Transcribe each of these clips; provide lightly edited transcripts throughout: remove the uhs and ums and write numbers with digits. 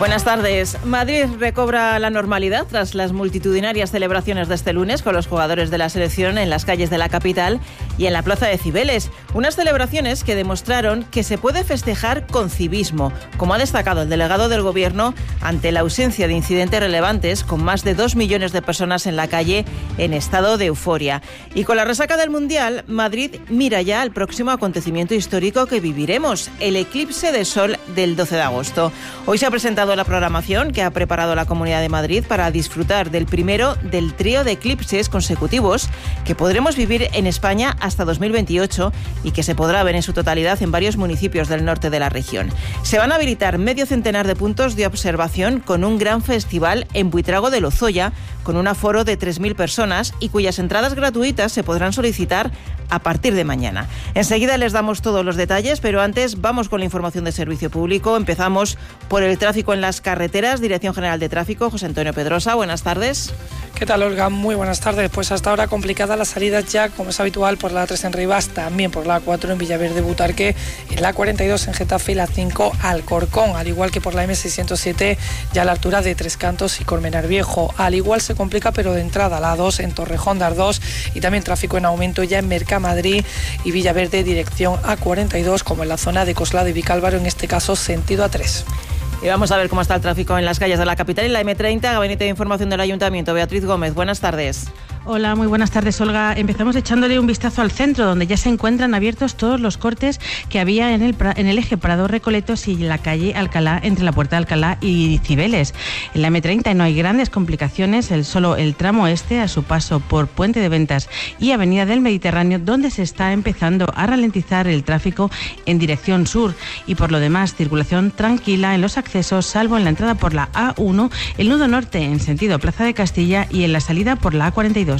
Buenas tardes. Madrid recobra la normalidad tras las multitudinarias celebraciones de este lunes con los jugadores de la selección en las calles de la capital y en la plaza de Cibeles. Unas celebraciones que demostraron que se puede festejar con civismo, como ha destacado el delegado del Gobierno ante la ausencia de incidentes relevantes, con más de 2 millones de personas en la calle en estado de euforia. Y con la resaca del Mundial, Madrid mira ya al próximo acontecimiento histórico que viviremos, el eclipse de sol del 12 de agosto. Hoy se ha presentado la programación que ha preparado la Comunidad de Madrid para disfrutar del primero del trío de eclipses consecutivos que podremos vivir en España hasta 2028 y que se podrá ver en su totalidad en varios municipios del norte de la región. Se van a habilitar medio centenar de puntos de observación con un gran festival en Buitrago de Lozoya con un aforo de 3.000 personas y cuyas entradas gratuitas se podrán solicitar a partir de mañana. Enseguida les damos todos los detalles, pero antes vamos con la información de servicio público. Empezamos por el tráfico en las carreteras. Dirección General de Tráfico, José Antonio Pedrosa, buenas tardes. ¿Qué tal, Olga? Muy buenas tardes. Pues hasta ahora complicada las salidas ya, como es habitual, por la A3 en Rivas, también por la A4 en Villaverde Butarque, en la A42 en Getafe y la 5 Alcorcón, al igual que por la M607 ya a la altura de Tres Cantos y Colmenar Viejo. Al igual se complica, pero de entrada, la A2 en Torrejón de Ardós y también tráfico en aumento ya en Mercamadrid y Villaverde dirección A42, como en la zona de Coslada y Vicálvaro, en este caso sentido A3. Y vamos a ver cómo está el tráfico en las calles de la capital y la M30, Gabinete de Información del Ayuntamiento. Beatriz Gómez, buenas tardes. Hola, muy buenas tardes, Olga. Empezamos echándole un vistazo al centro, donde ya se encuentran abiertos todos los cortes que había en el eje Prado-Recoletos y la calle Alcalá, entre la Puerta de Alcalá y Cibeles. En la M30 no hay grandes complicaciones, solo el tramo este a su paso por Puente de Ventas y Avenida del Mediterráneo, donde se está empezando a ralentizar el tráfico en dirección sur. Y por lo demás, circulación tranquila en los accesos, salvo en la entrada por la A1, el nudo norte en sentido Plaza de Castilla y en la salida por la A42.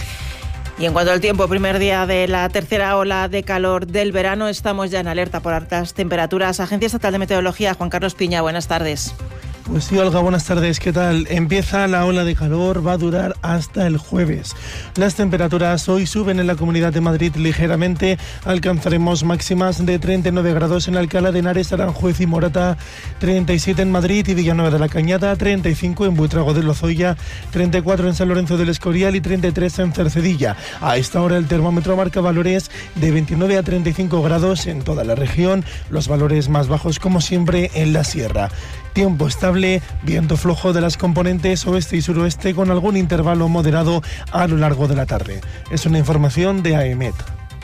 Y en cuanto al tiempo, primer día de la tercera ola de calor del verano, estamos ya en alerta por altas temperaturas. Agencia Estatal de Meteorología, Juan Carlos Piña, buenas tardes. Pues sí, Olga, buenas tardes. ¿Qué tal? Empieza la ola de calor, va a durar hasta el jueves. Las temperaturas hoy suben en la Comunidad de Madrid ligeramente. Alcanzaremos máximas de 39 grados en Alcalá de Henares, Aranjuez y Morata, 37 en Madrid y Villanueva de la Cañada, 35 en Buitrago de Lozoya, 34 en San Lorenzo del Escorial y 33 en Cercedilla. A esta hora el termómetro marca valores de 29 a 35 grados en toda la región, los valores más bajos como siempre en la sierra. Tiempo estable, viento flojo de las componentes oeste y suroeste con algún intervalo moderado a lo largo de la tarde. Es una información de AEMET.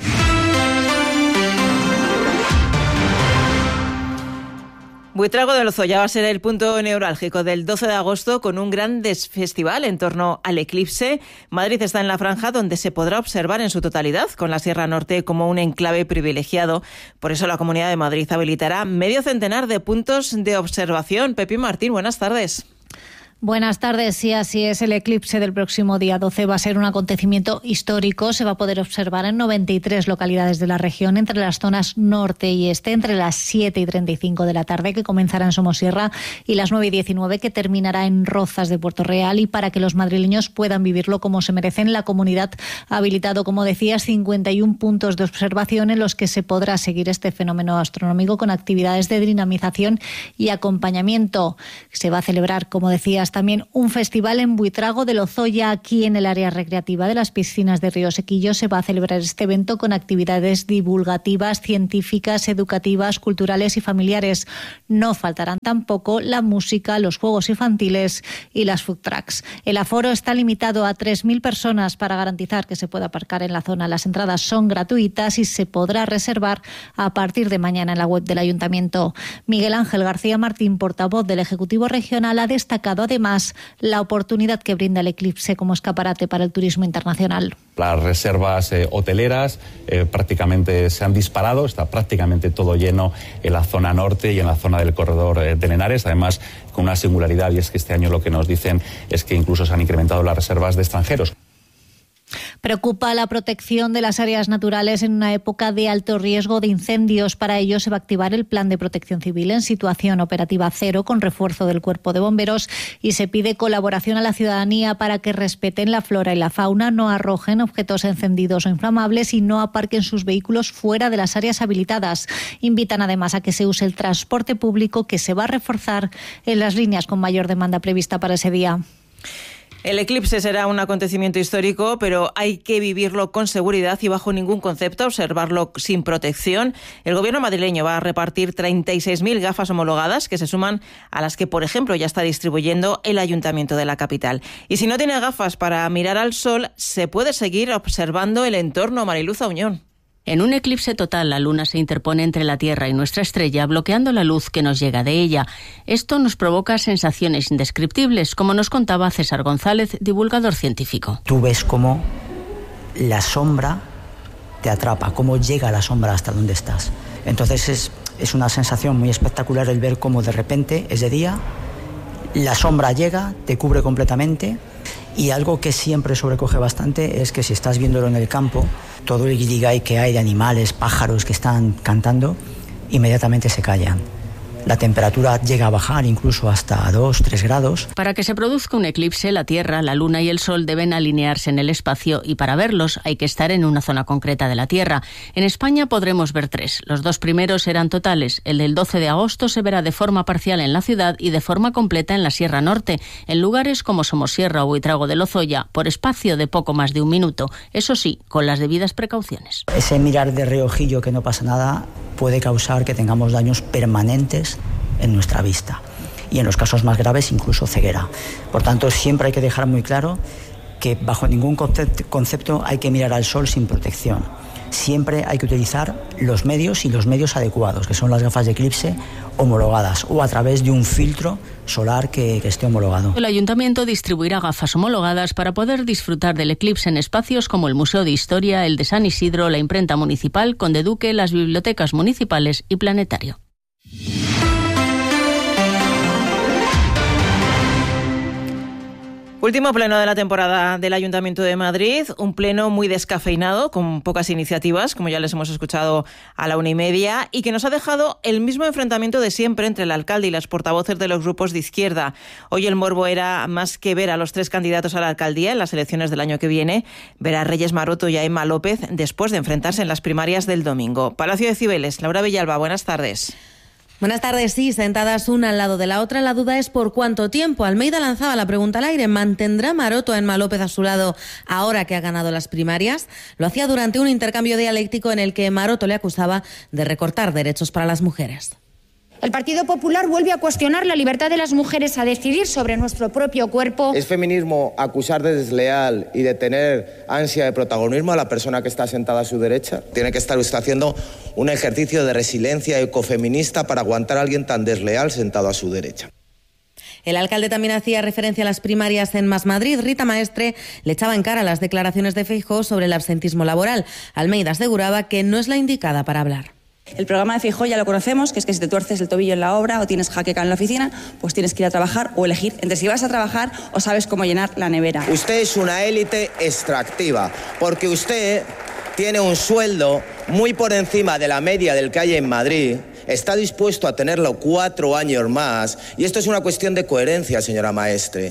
Buitrago de Lozoya va a ser el punto neurálgico del 12 de agosto con un gran festival en torno al eclipse. Madrid está en la franja donde se podrá observar en su totalidad, con la Sierra Norte como un enclave privilegiado. Por eso la Comunidad de Madrid habilitará medio centenar de puntos de observación. Pepi Martín, buenas tardes. Buenas tardes, sí, así es. El eclipse del próximo día 12 va a ser un acontecimiento histórico. Se va a poder observar en 93 localidades de la región, entre las zonas norte y este, entre las 7 y 35 de la tarde, que comenzará en Somosierra, y las 9 y 19, que terminará en Rozas de Puerto Real. Y para que los madrileños puedan vivirlo como se merecen, la comunidad ha habilitado, como decías, 51 puntos de observación en los que se podrá seguir este fenómeno astronómico con actividades de dinamización y acompañamiento. Se va a celebrar, como decías, también un festival en Buitrago de Lozoya, aquí en el área recreativa de las piscinas de Río Sequillo. Se va a celebrar este evento con actividades divulgativas, científicas, educativas, culturales y familiares. No faltarán tampoco la música, los juegos infantiles y las food trucks. El aforo está limitado a 3.000 personas para garantizar que se pueda aparcar en la zona. Las entradas son gratuitas y se podrá reservar a partir de mañana en la web del Ayuntamiento. Miguel Ángel García Martín, portavoz del Ejecutivo Regional, ha destacado además la oportunidad que brinda el eclipse como escaparate para el turismo internacional. Las reservas hoteleras prácticamente se han disparado, está prácticamente todo lleno en la zona norte y en la zona del corredor de Henares, además con una singularidad, y es que este año lo que nos dicen es que incluso se han incrementado las reservas de extranjeros. Preocupa la protección de las áreas naturales en una época de alto riesgo de incendios. Para ello se va a activar el Plan de Protección Civil en situación operativa cero con refuerzo del Cuerpo de Bomberos y se pide colaboración a la ciudadanía para que respeten la flora y la fauna, no arrojen objetos encendidos o inflamables y no aparquen sus vehículos fuera de las áreas habilitadas. Invitan además a que se use el transporte público, que se va a reforzar en las líneas con mayor demanda prevista para ese día. El eclipse será un acontecimiento histórico, pero hay que vivirlo con seguridad y bajo ningún concepto observarlo sin protección. El gobierno madrileño va a repartir 36.000 gafas homologadas que se suman a las que, por ejemplo, ya está distribuyendo el Ayuntamiento de la capital. Y si no tiene gafas para mirar al sol, se puede seguir observando el entorno. Mariluz Auñón. En un eclipse total, la Luna se interpone entre la Tierra y nuestra estrella, bloqueando la luz que nos llega de ella. Esto nos provoca sensaciones indescriptibles, como nos contaba César González, divulgador científico. Tú ves cómo la sombra te atrapa, cómo llega la sombra hasta donde estás. Entonces es una sensación muy espectacular el ver cómo de repente es de día, la sombra llega, te cubre completamente. Y algo que siempre sobrecoge bastante es que si estás viéndolo en el campo, todo el guirigay que hay de animales, pájaros que están cantando, inmediatamente se callan. La temperatura llega a bajar incluso hasta 2-3 grados. Para que se produzca un eclipse, la Tierra, la Luna y el Sol deben alinearse en el espacio y para verlos hay que estar en una zona concreta de la Tierra. En España podremos ver 3. Los 2 primeros serán totales. El del 12 de agosto se verá de forma parcial en la ciudad y de forma completa en la Sierra Norte, en lugares como Somosierra o Buitrago de Lozoya, por espacio de poco más de un minuto. Eso sí, con las debidas precauciones. Ese mirar de reojillo que no pasa nada puede causar que tengamos daños permanentes en nuestra vista y en los casos más graves incluso ceguera. Por tanto, siempre hay que dejar muy claro que bajo ningún concepto hay que mirar al sol sin protección. Siempre hay que utilizar los medios y los medios adecuados, que son las gafas de eclipse homologadas o a través de un filtro solar que esté homologado. El Ayuntamiento distribuirá gafas homologadas para poder disfrutar del eclipse en espacios como el Museo de Historia, el de San Isidro, la Imprenta Municipal, Conde Duque, las bibliotecas municipales y Planetario. Último pleno de la temporada del Ayuntamiento de Madrid, un pleno muy descafeinado, con pocas iniciativas, como ya les hemos escuchado a la 1:30, y que nos ha dejado el mismo enfrentamiento de siempre entre el alcalde y las portavoces de los grupos de izquierda. Hoy el morbo era más que ver a los 3 candidatos a la alcaldía en las elecciones del año que viene, ver a Reyes Maroto y a Emma López después de enfrentarse en las primarias del domingo. Palacio de Cibeles, Laura Villalba, buenas tardes. Buenas tardes, sí, sentadas una al lado de la otra. La duda es por cuánto tiempo. Almeida lanzaba la pregunta al aire. ¿Mantendrá Maroto a Emma López a su lado ahora que ha ganado las primarias? Lo hacía durante un intercambio dialéctico en el que Maroto le acusaba de recortar derechos para las mujeres. El Partido Popular vuelve a cuestionar la libertad de las mujeres a decidir sobre nuestro propio cuerpo. ¿Es feminismo acusar de desleal y de tener ansia de protagonismo a la persona que está sentada a su derecha? Tiene que estar usted haciendo un ejercicio de resiliencia ecofeminista para aguantar a alguien tan desleal sentado a su derecha. El alcalde también hacía referencia a las primarias en Más Madrid. Rita Maestre le echaba en cara las declaraciones de Feijóo sobre el absentismo laboral. Almeida aseguraba que no es la indicada para hablar. El programa de Feijóo ya lo conocemos, que es que si te tuerces el tobillo en la obra o tienes jaqueca en la oficina, pues tienes que ir a trabajar o elegir entre si vas a trabajar o sabes cómo llenar la nevera. Usted es una élite extractiva, porque usted tiene un sueldo muy por encima de la media del que hay en Madrid, está dispuesto a tenerlo 4 años más, y esto es una cuestión de coherencia, señora Maestre.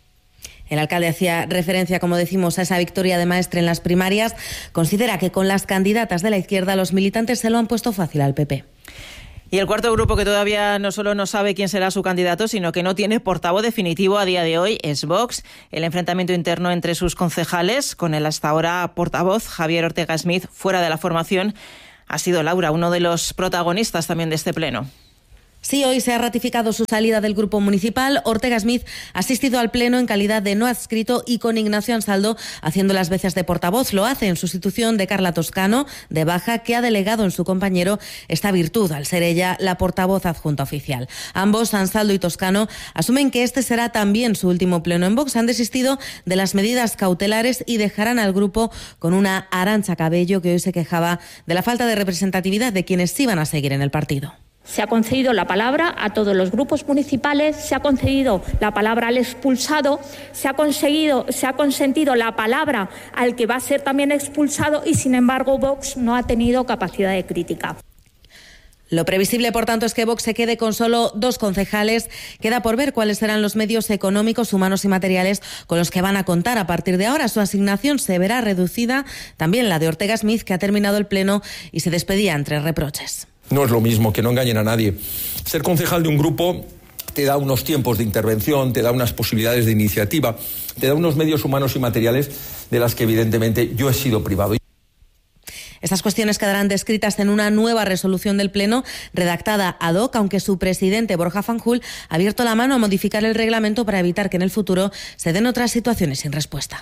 El alcalde hacía referencia, como decimos, a esa victoria de Maestre en las primarias. Considera que con las candidatas de la izquierda los militantes se lo han puesto fácil al PP. Y el cuarto grupo que todavía no solo no sabe quién será su candidato, sino que no tiene portavoz definitivo a día de hoy, es Vox. El enfrentamiento interno entre sus concejales, con el hasta ahora portavoz Javier Ortega Smith fuera de la formación, ha sido, Laura, uno de los protagonistas también de este pleno. Sí, hoy se ha ratificado su salida del grupo municipal. Ortega Smith ha asistido al pleno en calidad de no adscrito y con Ignacio Ansaldo haciendo las veces de portavoz. Lo hace en sustitución de Carla Toscano, de baja, que ha delegado en su compañero esta virtud, al ser ella la portavoz adjunta oficial. Ambos, Ansaldo y Toscano, asumen que este será también su último pleno en Vox. Han desistido de las medidas cautelares y dejarán al grupo con una Arantxa Cabello, que hoy se quejaba de la falta de representatividad de quienes iban a seguir en el partido. Se ha concedido la palabra a todos los grupos municipales, se ha concedido la palabra al expulsado, se ha consentido la palabra al que va a ser también expulsado y, sin embargo, Vox no ha tenido capacidad de crítica. Lo previsible, por tanto, es que Vox se quede con solo 2 concejales. Queda por ver cuáles serán los medios económicos, humanos y materiales con los que van a contar. A partir de ahora, su asignación se verá reducida. También la de Ortega Smith, que ha terminado el pleno y se despedía entre reproches. No es lo mismo, que no engañen a nadie. Ser concejal de un grupo te da unos tiempos de intervención, te da unas posibilidades de iniciativa, te da unos medios humanos y materiales de las que evidentemente yo he sido privado. Estas cuestiones quedarán descritas en una nueva resolución del Pleno redactada ad hoc, aunque su presidente, Borja Fanjul, ha abierto la mano a modificar el reglamento para evitar que en el futuro se den otras situaciones sin respuesta.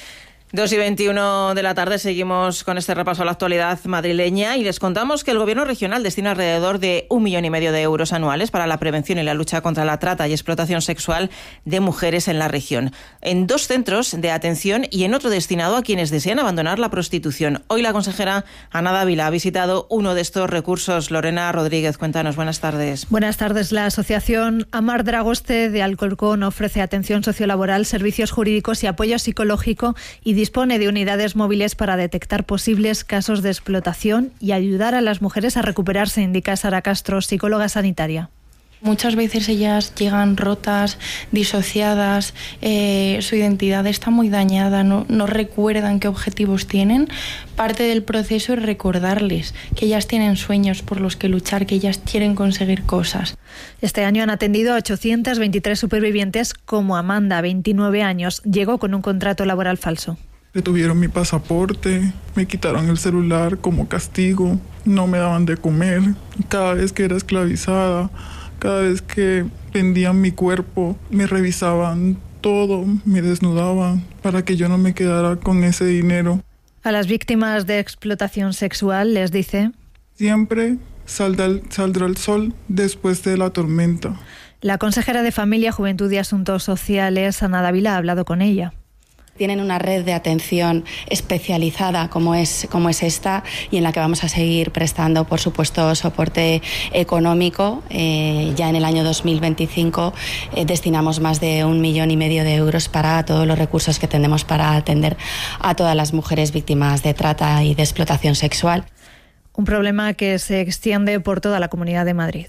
2:21 de la tarde, seguimos con este repaso a la actualidad madrileña y les contamos que el Gobierno regional destina alrededor de 1,5 millones de euros anuales para la prevención y la lucha contra la trata y explotación sexual de mujeres en la región, en 2 centros de atención y en otro destinado a quienes desean abandonar la prostitución. Hoy la consejera Ana Dávila ha visitado uno de estos recursos. Lorena Rodríguez, cuéntanos, buenas tardes. Buenas tardes. La asociación Amar Dragoste de Alcorcón ofrece atención sociolaboral, servicios jurídicos y apoyo psicológico y dispone de unidades móviles para detectar posibles casos de explotación y ayudar a las mujeres a recuperarse, indica Sara Castro, psicóloga sanitaria. Muchas veces ellas llegan rotas, disociadas, su identidad está muy dañada, no recuerdan qué objetivos tienen. Parte del proceso es recordarles que ellas tienen sueños por los que luchar, que ellas quieren conseguir cosas. Este año han atendido a 823 supervivientes, como Amanda, 29 años. Llegó con un contrato laboral falso. Detuvieron mi pasaporte, me quitaron el celular como castigo, no me daban de comer. Cada vez que era esclavizada, cada vez que vendían mi cuerpo, me revisaban todo, me desnudaban para que yo no me quedara con ese dinero. A las víctimas de explotación sexual les dice: siempre saldrá el sol después de la tormenta. La consejera de Familia, Juventud y Asuntos Sociales, Ana Dávila, ha hablado con ella. Tienen una red de atención especializada como es esta y en la que vamos a seguir prestando, por supuesto, soporte económico. Ya en el año 2025 destinamos más de 1,5 millones de euros para todos los recursos que tenemos para atender a todas las mujeres víctimas de trata y de explotación sexual. Un problema que se extiende por toda la Comunidad de Madrid.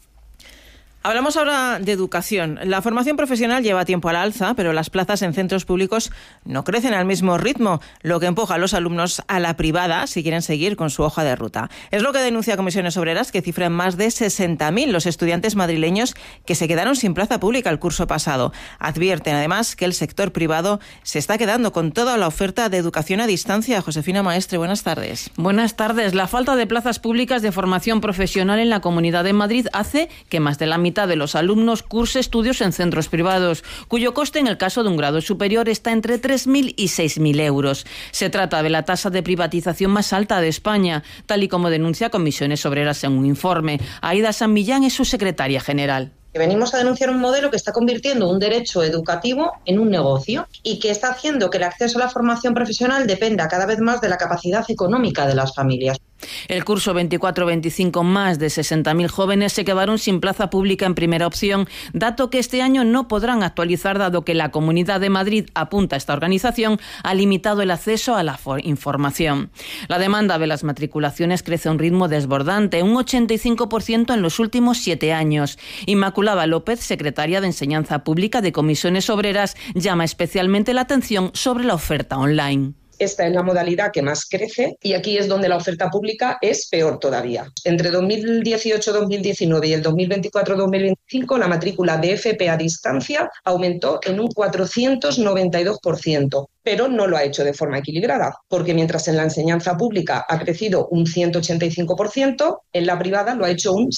Hablamos ahora de educación. La formación profesional lleva tiempo al alza, pero las plazas en centros públicos no crecen al mismo ritmo, lo que empuja a los alumnos a la privada si quieren seguir con su hoja de ruta. Es lo que denuncia Comisiones Obreras, que cifra en más de 60.000 los estudiantes madrileños que se quedaron sin plaza pública el curso pasado. Advierten además que el sector privado se está quedando con toda la oferta de educación a distancia. Josefina Maestre, buenas tardes. Buenas tardes. La falta de plazas públicas de formación profesional en la Comunidad de Madrid hace que más de la mitad de los alumnos curse estudios en centros privados, cuyo coste en el caso de un grado superior está entre 3.000 y 6.000 euros. Se trata de la tasa de privatización más alta de España, tal y como denuncia Comisiones Obreras en un informe. Aida San Millán es su secretaria general. Venimos a denunciar un modelo que está convirtiendo un derecho educativo en un negocio y que está haciendo que el acceso a la formación profesional dependa cada vez más de la capacidad económica de las familias. El curso 24-25, más de 60.000 jóvenes se quedaron sin plaza pública en primera opción, dato que este año no podrán actualizar dado que la Comunidad de Madrid, apunta a esta organización, ha limitado el acceso a la información. La demanda de las matriculaciones crece a un ritmo desbordante, un 85% en los últimos 7 años. Inmaculada López, secretaria de Enseñanza Pública de Comisiones Obreras, llama especialmente la atención sobre la oferta online. Esta es la modalidad que más crece y aquí es donde la oferta pública es peor todavía. Entre 2018-2019 y el 2024-2025 la matrícula de FP a distancia aumentó en un 492%, pero no lo ha hecho de forma equilibrada, porque mientras en la enseñanza pública ha crecido un 185%, en la privada lo ha hecho un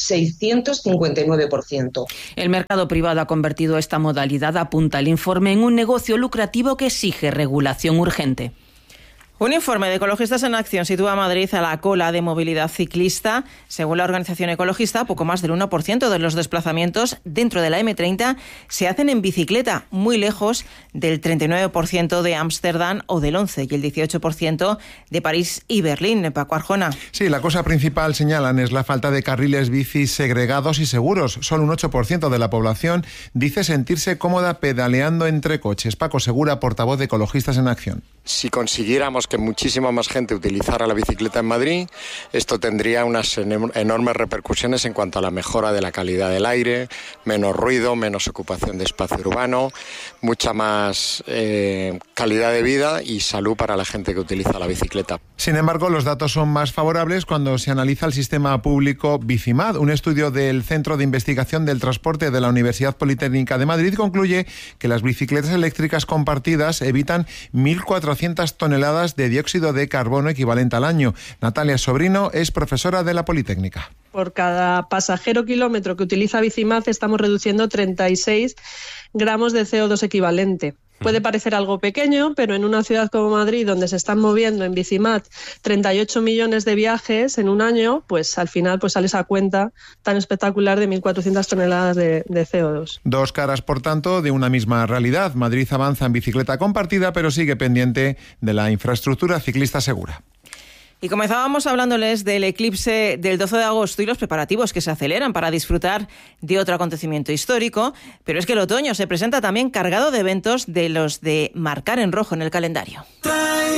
659%. El mercado privado ha convertido esta modalidad, apunta el informe, en un negocio lucrativo que exige regulación urgente. Un informe de Ecologistas en Acción sitúa a Madrid a la cola de movilidad ciclista. Según la organización ecologista, poco más del 1% de los desplazamientos dentro de la M30 se hacen en bicicleta, muy lejos del 39% de Ámsterdam o del 11% y el 18% de París y Berlín. Paco Arjona. Sí, la cosa principal, señalan, es la falta de carriles bici segregados y seguros. Solo un 8% de la población dice sentirse cómoda pedaleando entre coches. Paco Segura, portavoz de Ecologistas en Acción. Si consiguiéramos que muchísima más gente utilizara la bicicleta en Madrid, esto tendría unas enormes repercusiones en cuanto a la mejora de la calidad del aire, menos ruido, menos ocupación de espacio urbano, mucha más calidad de vida y salud para la gente que utiliza la bicicleta. Sin embargo, los datos son más favorables cuando se analiza el sistema público Bicimad. Un estudio del Centro de Investigación del Transporte de la Universidad Politécnica de Madrid concluye que las bicicletas eléctricas compartidas evitan 1.400 toneladas de dióxido de carbono equivalente al año. Natalia Sobrino es profesora de la Politécnica. Por cada pasajero kilómetro que utiliza Bicimad estamos reduciendo 36 gramos de CO2 equivalente. Puede parecer algo pequeño, pero en una ciudad como Madrid, donde se están moviendo en Bicimad 38 millones de viajes en un año, pues al final sale esa cuenta tan espectacular de 1.400 toneladas de CO2. Dos caras, por tanto, de una misma realidad. Madrid avanza en bicicleta compartida, pero sigue pendiente de la infraestructura ciclista segura. Y comenzábamos hablándoles del eclipse del 12 de agosto y los preparativos que se aceleran para disfrutar de otro acontecimiento histórico, pero es que el otoño se presenta también cargado de eventos de los de marcar en rojo en el calendario.